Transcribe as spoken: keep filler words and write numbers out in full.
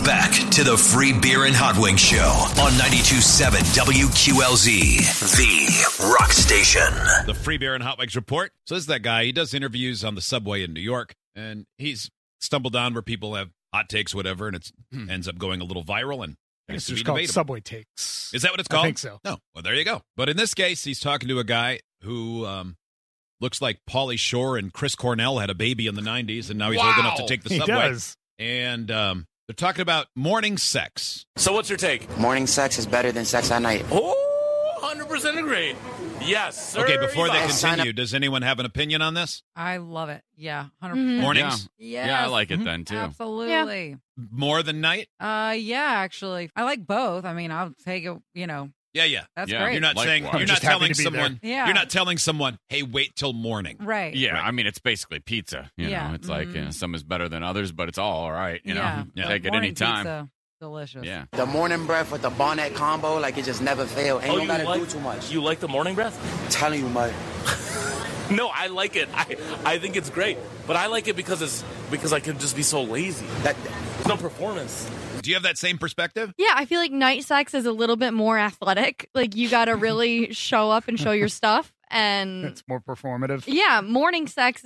Back to the Free Beer and Hot Wings Show on ninety-two point seven W Q L Z, the rock station. The Free Beer and Hot Wings Report. So this is that guy. He does interviews on the subway in New York, and he's stumbled on where people have hot takes, whatever, and it hmm. ends up going a little viral. And it's just called debatable. Subway takes. Is that what it's called? I think so. No. Well, there you go. But in this case, he's talking to a guy who um, looks like Pauly Shore and Chris Cornell had a baby in the nineties, and now he's wow. old enough to take the he subway. Does. And um, they're talking about morning sex. So what's your take? Morning sex is better than sex at night. Oh, one hundred percent agree. Yes, sir. Okay, before they Yes. continue, does anyone have an opinion on this? I love it. Yeah, one hundred percent. Mm-hmm. Mornings? Yes. Yeah, I like it then, too. Absolutely. More than night? Uh, yeah, actually. I like both. I mean, I'll take it, you know. Yeah, yeah. That's Yeah. great. You're not Likewise. saying you're not Just happy telling to be someone there. Yeah. you're not telling someone, hey, wait till morning. Right. Yeah, Right. I mean, it's basically pizza. You Yeah. know, it's like Mhm. you know, some is better than others, but it's all all right. You yeah. know, Yeah. take it Morning any time. pizza, delicious. Yeah. The morning breath with the bonnet combo, like it just never fail. Ain't Oh, no you gotta like, do too much. You like the morning breath? I'm telling you, Mike. No, I like it. I I think it's great, but I like it because it's because I can just be so lazy. That, There's no performance. Do you have that same perspective? Yeah, I feel like night sex is a little bit more athletic. Like you got to really show up and show your stuff. And It's more performative. yeah, morning sex